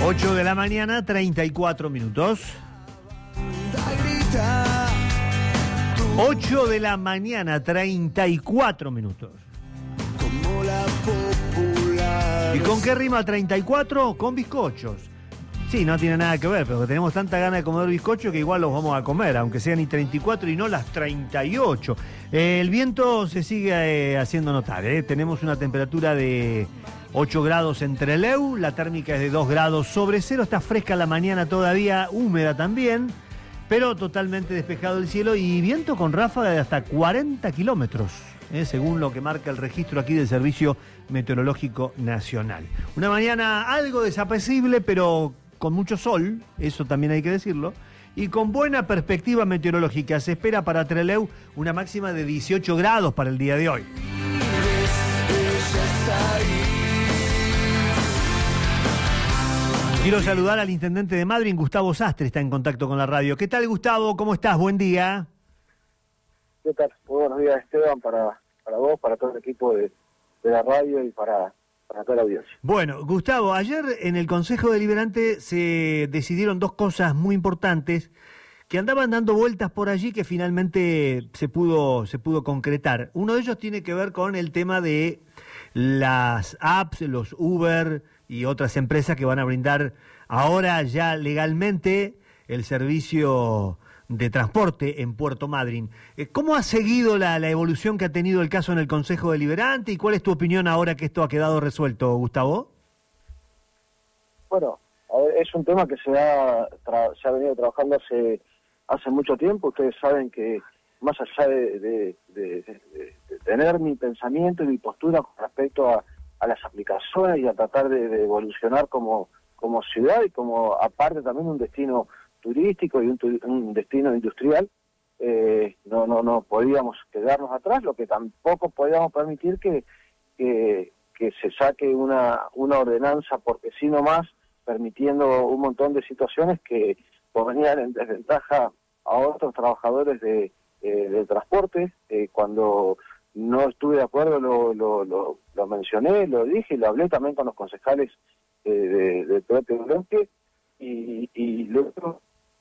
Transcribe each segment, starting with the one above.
8 de la mañana, 34 minutos. 8 de la mañana, 34 minutos. ¿Y con qué rima 34? Con bizcochos. Sí, no tiene nada que ver, pero tenemos tanta ganas de comer bizcochos que igual los vamos a comer, aunque sean y 34 y no las 38. El viento se sigue haciendo notar, ¿eh? Tenemos una temperatura de 8 grados en Trelew, la térmica es de 2 grados sobre cero, está fresca la mañana todavía, húmeda también, pero totalmente despejado el cielo y viento con ráfaga de hasta 40 kilómetros. Según lo que marca el registro aquí del Servicio Meteorológico Nacional. Una mañana algo desapacible, pero con mucho sol, eso también hay que decirlo, y con buena perspectiva meteorológica. Se espera para Trelew una máxima de 18 grados para el día de hoy. Quiero saludar al intendente de Madryn, Gustavo Sastre, está en contacto con la radio. ¿Qué tal, Gustavo? ¿Cómo estás? Buen día. ¿Qué tal? Muy buenos días, Esteban, para vos, para todo el equipo de la radio y para toda la audiencia. Bueno, Gustavo, ayer en el Consejo Deliberante se decidieron dos cosas muy importantes que andaban dando vueltas por allí que finalmente se pudo concretar. Uno de ellos tiene que ver con el tema de las apps, los Uber y otras empresas que van a brindar ahora ya legalmente el servicio de transporte en Puerto Madryn. ¿Cómo ha seguido la evolución que ha tenido el caso en el Consejo Deliberante y cuál es tu opinión ahora que esto ha quedado resuelto, Gustavo? Bueno, a ver, es un tema que se ha venido trabajando hace mucho tiempo. Ustedes saben que más allá de tener mi pensamiento y mi postura con respecto a las aplicaciones y a tratar de evolucionar como ciudad y como aparte también un destino turístico y un destino industrial, no podíamos quedarnos atrás, lo que tampoco podíamos permitir que se saque una ordenanza porque sí nomás, permitiendo un montón de situaciones que ponían en desventaja a otros trabajadores del transporte. Cuando no estuve de acuerdo lo mencioné, lo dije y lo hablé también con los concejales del propio bloque y luego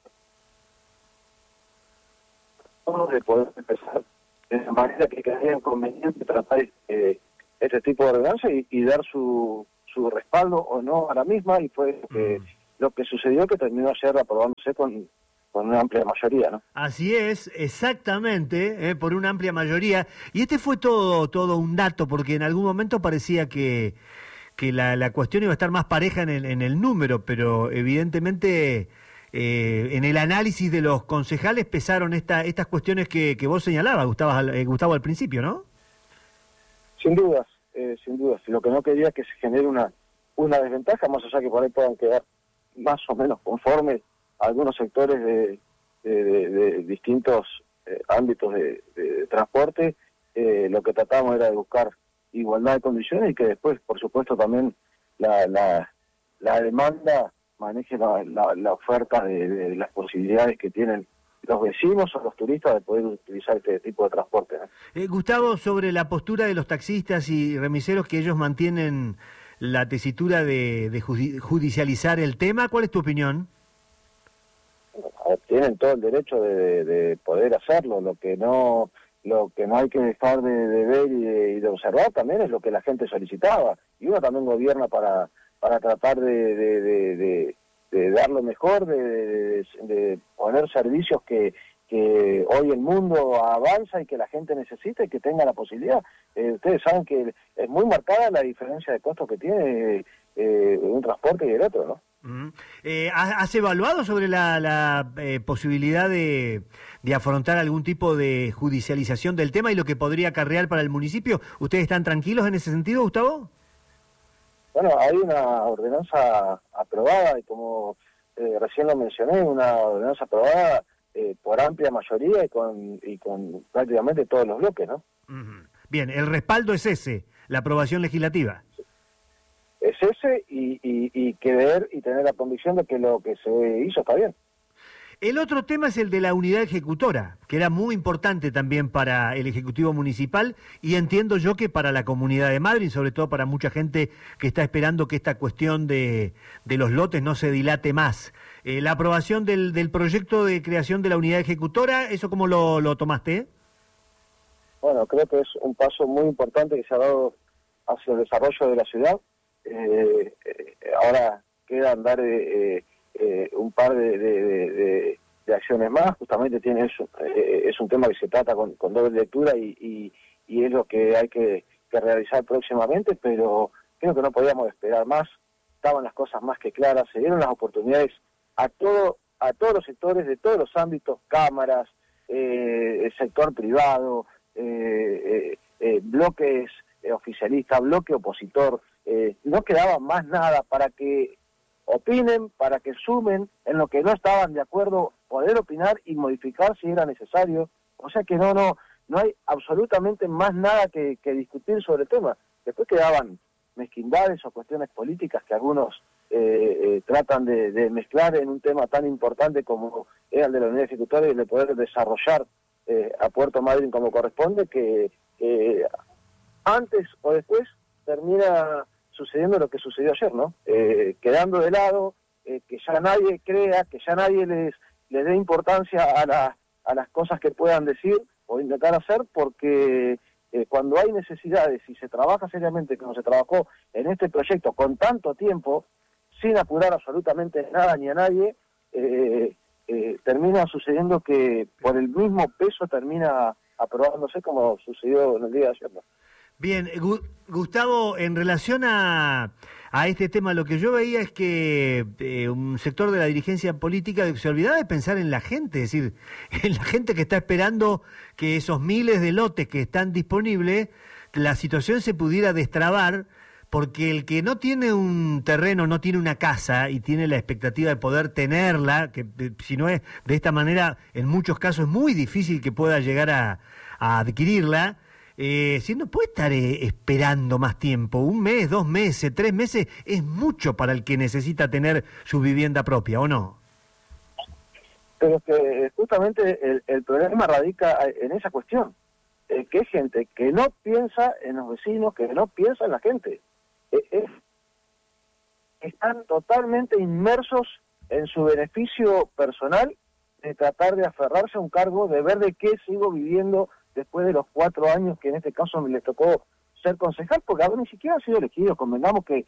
de poder empezar de la manera que creía conveniente tratar este tipo de ordenanza y dar su respaldo o no a la misma, y fue lo que sucedió, que terminó ayer aprobándose con una amplia mayoría, ¿no? Así es, exactamente, por una amplia mayoría. Y este fue todo un dato, porque en algún momento parecía que la cuestión iba a estar más pareja en el número, pero evidentemente en el análisis de los concejales pesaron estas cuestiones que vos señalabas, Gustavo, al principio, ¿no? Sin dudas. Lo que no quería es que se genere una desventaja, más allá que por ahí puedan quedar más o menos conformes a algunos sectores de distintos ámbitos de transporte. Lo que tratamos era de buscar igualdad de condiciones y que después, por supuesto, también la demanda maneje la oferta de las posibilidades que tienen los vecinos o los turistas de poder utilizar este tipo de transporte, ¿no? Gustavo, sobre la postura de los taxistas y remiseros, que ellos mantienen la tesitura de judicializar el tema, ¿cuál es tu opinión? Tienen todo el derecho de poder hacerlo. Lo que no hay que dejar de ver y de observar también es lo que la gente solicitaba, y uno también gobierna para tratar de dar lo mejor, de poner servicios que hoy el mundo avanza y que la gente necesita y que tenga la posibilidad. Ustedes saben que es muy marcada la diferencia de costos que tiene un transporte y el otro, ¿no? ¿Has evaluado sobre la posibilidad de afrontar algún tipo de judicialización del tema y lo que podría acarrear para el municipio? ¿Ustedes están tranquilos en ese sentido, Gustavo? Bueno, hay una ordenanza aprobada y como recién lo mencioné, una ordenanza aprobada por amplia mayoría y con prácticamente todos los bloques, ¿no? Bien, el respaldo es ese, la aprobación legislativa. Es ese y creer y tener la convicción de que lo que se hizo está bien. El otro tema es el de la unidad ejecutora, que era muy importante también para el Ejecutivo Municipal y entiendo yo que para la Comunidad de Madrid, sobre todo para mucha gente que está esperando que esta cuestión de los lotes no se dilate más. La aprobación del proyecto de creación de la unidad ejecutora, ¿eso cómo lo tomaste? Bueno, creo que es un paso muy importante que se ha dado hacia el desarrollo de la ciudad. Ahora queda andar un par de acciones más. Justamente es un tema que se trata con doble lectura y es lo que hay que realizar próximamente, pero creo que no podíamos esperar más. Estaban las cosas más que claras, se dieron las oportunidades a todos los sectores de todos los ámbitos, cámaras, el sector privado, bloques oficialistas, bloque opositor. No quedaba más nada para que opinen, para que sumen en lo que no estaban de acuerdo, poder opinar y modificar si era necesario. O sea que no hay absolutamente más nada que discutir sobre el tema. Después quedaban mezquindades o cuestiones políticas que algunos tratan de mezclar en un tema tan importante como era el de la unidad ejecutora y el de poder desarrollar a Puerto Madryn como corresponde, que antes o después termina sucediendo lo que sucedió ayer, ¿no? Quedando de lado, que ya nadie crea, que ya nadie les dé importancia a las cosas que puedan decir o intentar hacer, porque cuando hay necesidades y se trabaja seriamente como se trabajó en este proyecto con tanto tiempo, sin apurar absolutamente nada ni a nadie, termina sucediendo que por el mismo peso termina aprobándose como sucedió en el día de ayer, ¿no? Bien, Gustavo, en relación a este tema, lo que yo veía es que un sector de la dirigencia política se olvidaba de pensar en la gente, es decir, en la gente que está esperando que esos miles de lotes que están disponibles, la situación se pudiera destrabar, porque el que no tiene un terreno, no tiene una casa y tiene la expectativa de poder tenerla, que si no es de esta manera, en muchos casos es muy difícil que pueda llegar a adquirirla. Si no puede estar esperando más tiempo, 1 mes, 2 meses, 3 meses, es mucho para el que necesita tener su vivienda propia, ¿o no? Pero que justamente el problema radica en esa cuestión, que es gente que no piensa en los vecinos, que no piensa en la gente. Están totalmente inmersos en su beneficio personal, de tratar de aferrarse a un cargo, de ver de qué sigo viviendo después de los 4 años que en este caso me les tocó ser concejal, porque a ver, ni siquiera han sido elegidos. Convengamos que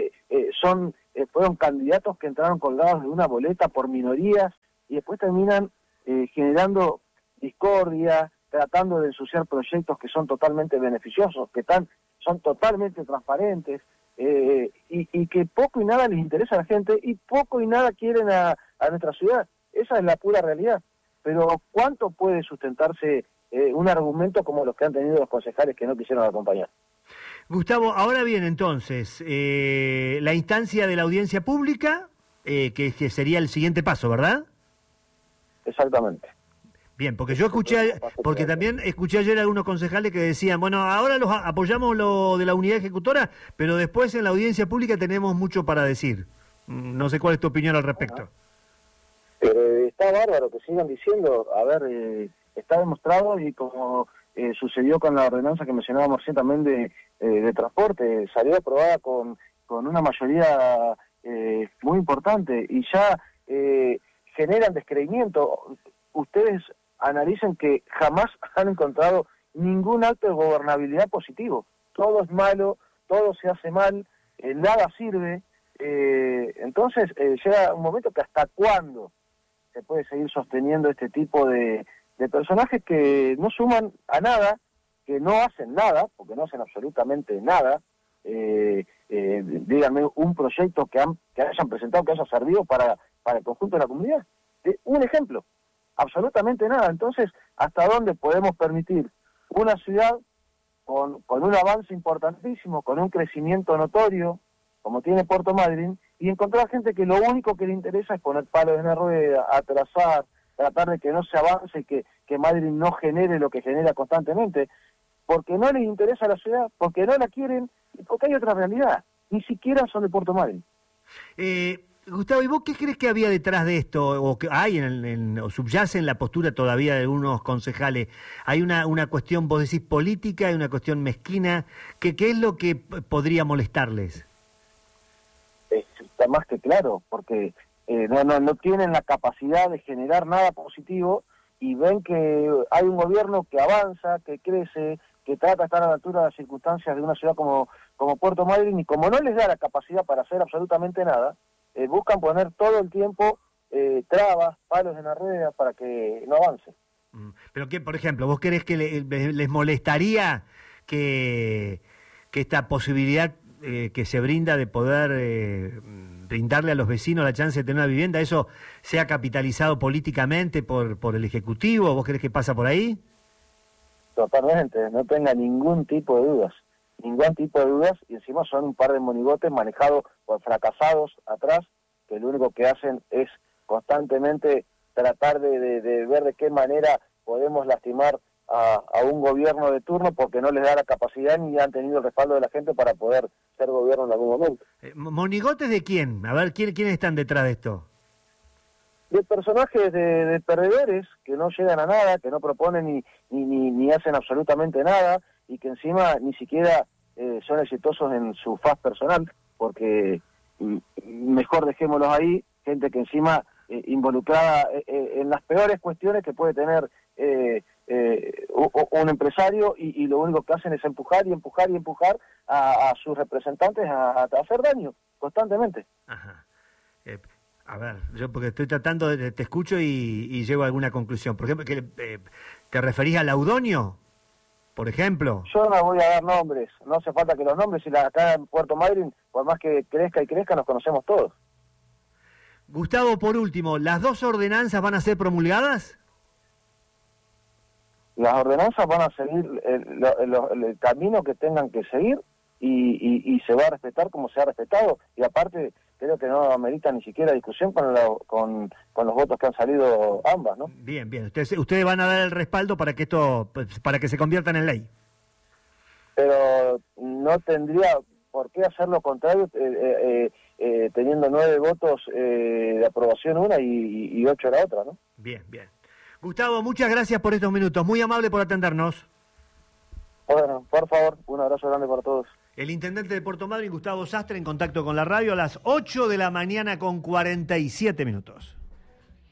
fueron candidatos que entraron colgados de una boleta por minorías y después terminan generando discordia, tratando de ensuciar proyectos que son totalmente beneficiosos, que son totalmente transparentes, y que poco y nada les interesa a la gente y poco y nada quieren a nuestra ciudad. Esa es la pura realidad. Pero ¿cuánto puede sustentarse un argumento como los que han tenido los concejales que no quisieron acompañar? Gustavo, ahora bien, entonces, la instancia de la audiencia pública, que sería el siguiente paso, ¿verdad? Exactamente. Bien, porque también escuché ayer a algunos concejales que decían, bueno, ahora los apoyamos lo de la unidad ejecutora, pero después en la audiencia pública tenemos mucho para decir. No sé cuál es tu opinión al respecto. Está bárbaro que sigan diciendo, a ver, está demostrado, y como sucedió con la ordenanza que mencionábamos recién también de transporte, salió aprobada con una mayoría muy importante y ya generan descreimiento. Ustedes analicen que jamás han encontrado ningún acto de gobernabilidad positivo. Todo es malo, todo se hace mal, nada sirve. Entonces llega un momento que hasta cuándo se puede seguir sosteniendo este tipo de personajes que no suman a nada, que no hacen nada, porque no hacen absolutamente nada. Díganme un proyecto que hayan presentado, que haya servido para el conjunto de la comunidad. Un ejemplo, absolutamente nada. Entonces, ¿hasta dónde podemos permitir una ciudad con un avance importantísimo, con un crecimiento notorio, como tiene Puerto Madryn, y encontrar gente que lo único que le interesa es poner palos en la rueda, atrasar, tratar de que no se avance, que Madryn no genere lo que genera constantemente, porque no les interesa la ciudad, porque no la quieren y porque hay otra realidad? Ni siquiera son de Puerto Madryn. Gustavo, ¿y vos qué crees que había detrás de esto? ¿O que hay o subyace en la postura todavía de algunos concejales? ¿Hay una cuestión, vos decís, política, hay una cuestión mezquina? ¿Qué es lo que podría molestarles? Está más que claro, porque no tienen la capacidad de generar nada positivo y ven que hay un gobierno que avanza, que crece, que trata de estar a la altura de las circunstancias de una ciudad como Puerto Madryn, y como no les da la capacidad para hacer absolutamente nada, buscan poner todo el tiempo trabas, palos en la rueda para que no avance. Pero que, por ejemplo, ¿vos creés que les molestaría que esta posibilidad que se brinda de poder brindarle a los vecinos la chance de tener una vivienda, eso sea capitalizado políticamente por el Ejecutivo? ¿Vos creés que pasa por ahí? Totalmente, no tenga ningún tipo de dudas, y encima son un par de monigotes manejados por fracasados atrás, que lo único que hacen es constantemente tratar de ver de qué manera podemos lastimar a un gobierno de turno, porque no les da la capacidad ni han tenido el respaldo de la gente para poder ser gobierno en algún momento. ¿Monigotes de quién? A ver, ¿quiénes están detrás de esto? De personajes de perdedores que no llegan a nada, que no proponen ni hacen absolutamente nada, y que encima ni siquiera son exitosos en su faz personal, porque mejor dejémoslos ahí, gente que encima involucrada en las peores cuestiones que puede tener un empresario, y lo único que hacen es empujar a sus representantes a hacer daño constantemente. Ajá. A ver, yo porque estoy tratando te escucho y llego a alguna conclusión. Por ejemplo, ¿te referís a Laudonio, por ejemplo? Yo no voy a dar nombres, no hace falta que los nombres, y acá en Puerto Madryn, por más que crezca y crezca, nos conocemos todos. Gustavo, por último, ¿las dos ordenanzas van a ser promulgadas? Las ordenanzas van a seguir el camino que tengan que seguir, y se va a respetar como se ha respetado, y aparte creo que no amerita ni siquiera discusión con los votos que han salido ambas, ¿no? Bien. Ustedes van a dar el respaldo para que para que se conviertan en ley. Pero no tendría por qué hacer lo contrario, teniendo 9 votos de aprobación una y 8 la otra, ¿no? Bien. Gustavo, muchas gracias por estos minutos. Muy amable por atendernos. Bueno, por favor, un abrazo grande para todos. El intendente de Puerto Madryn, Gustavo Sastre, en contacto con la radio a las 8 de la mañana con 47 minutos.